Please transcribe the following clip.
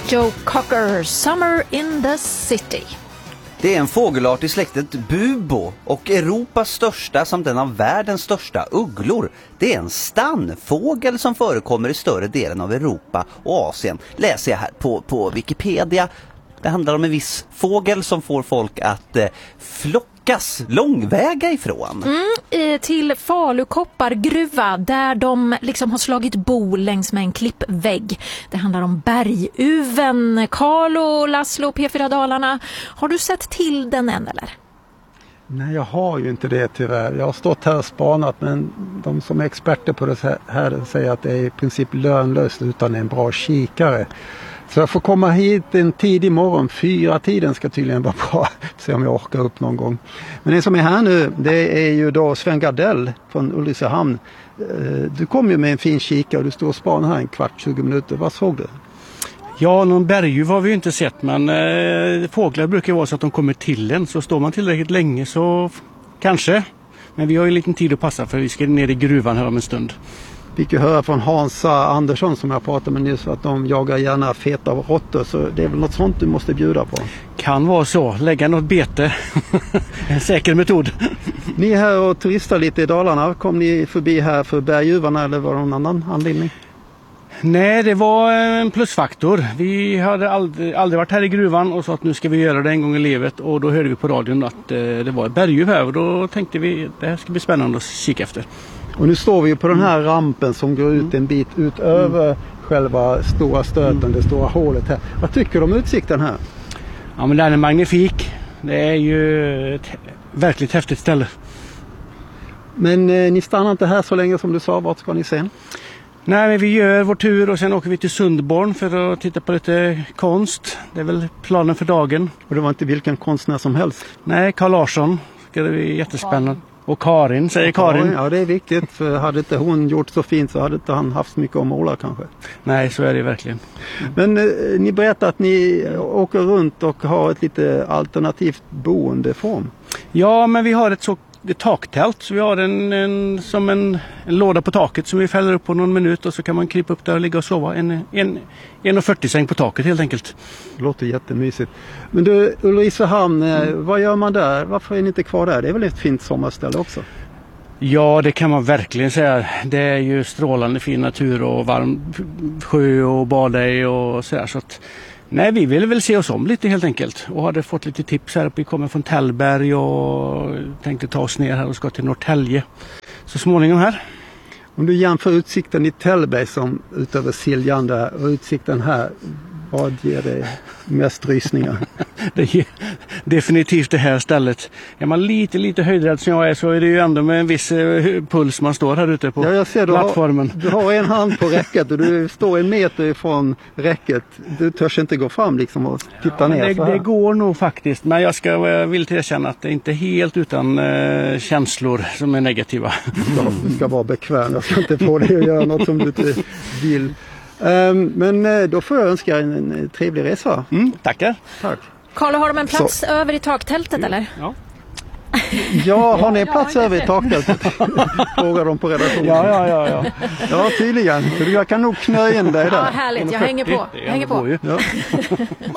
Joe Cocker, Summer in the City. Det är en fågelart i släktet bubo och Europas största samt en av världens största ugglor. Det är en stannfågel som förekommer i större delen av Europa och Asien. Läser jag här på Wikipedia. Det handlar om en viss fågel som får folk att flockas långväga ifrån. Till Falukoppargruva där de liksom har slagit bo längs med en klippvägg. Det handlar om berguven. Carl och Laszlo, P4 Dalarna. Har du sett till den än eller? Nej, jag har ju inte det tyvärr. Jag har stått här och spanat, men de som är experter på det här säger att det är i princip lönlöst utan en bra kikare. Så jag får komma hit en tidig morgon, 4-tiden ska tydligen vara bra, se om jag orkar upp någon gång. Men det som är här nu, det är ju då Sven Gardell från Ulricehamn. Du kom ju med en fin kikare och du står och spanar här en kvart, 20 minuter. Vad såg du? Ja, någon berguv har vi ju inte sett, men fåglar brukar vara så att de kommer till en. Så står man tillräckligt länge så kanske. Men vi har ju en liten tid att passa för vi ska ner i gruvan här om en stund. Fick ju höra från Hansa Andersson som jag pratade med nyss att de jagar gärna feta råttor, så det är väl något sånt du måste bjuda på. Kan vara så, lägga något bete. En säker metod. Ni är här och turistar lite i Dalarna. Kom ni förbi här för berguvarna eller var det någon annan anledning? Nej, det var en plusfaktor. Vi hade aldrig varit här i gruvan och sa att nu ska vi göra det en gång i livet. Och då hörde vi på radion att det var ett berguv här och då tänkte vi det här ska bli spännande att kika efter. Och nu står vi på den här rampen som går ut en bit utöver själva stora stöten, det stora hålet här. Vad tycker du om utsikten här? Ja, men den är magnifik. Det är ju ett verkligt häftigt ställe. Men ni stannar inte här så länge som du sa, vart ska ni sen? Nej, men vi gör vår tur och sen åker vi till Sundborn för att titta på lite konst. Det är väl planen för dagen. Och det var inte vilken konstnär som helst? Nej, Carl Larsson. Det bli jättespännande. Och Karin, säger Karin. Ja, det är viktigt. För hade inte hon gjort så fint så hade inte han haft så mycket att måla kanske. Nej, så är det verkligen. Men ni berättar att ni åker runt och har ett lite alternativt boendeform. Ja, men vi har ett taktält. Så vi har en låda på taket som vi fäller upp på någon minut och så kan man krypa upp där och ligga och sova. En 1,40-säng på taket helt enkelt. Det låter jättemysigt. Men du, Ulricehamn, vad gör man där? Varför är ni inte kvar där? Det är väl ett fint sommarställe också? Ja, det kan man verkligen säga. Det är ju strålande fin natur och varm sjö och bada i och sådär. Så att, nej, vi ville väl se oss om lite helt enkelt. Och hade fått lite tips här. Vi kommer från Tällberg och tänkte ta oss ner här och ska till Norrtälje. Så småningom här. Om du jämför utsikten i Tällberg som utöver Siljan där och utsikten här, vad ger det mest rysningar? Det ger definitivt det här stället. Är man lite höjdrädd som jag är så är det ju ändå med en viss puls man står här ute på jag ser, plattformen. Du har en hand på räcket och du står 1 meter ifrån räcket. Du törs inte gå fram liksom och titta ner. Det går nog faktiskt, men jag vill erkänna att det inte är helt utan känslor som är negativa. Du ska vara bekväm, jag ska inte få dig att göra något som du inte vill. Men då får jag önska en trevlig resa. Tackar. Tack. Carl, har de en plats över i taktältet eller? Ja. Ja, har ni en plats över i taktältet? Frågar de på redaktionen. Ja. Ja, tydligen. Jag kan nog knö in dig där. Ja, härligt. Jag hänger på. Ja.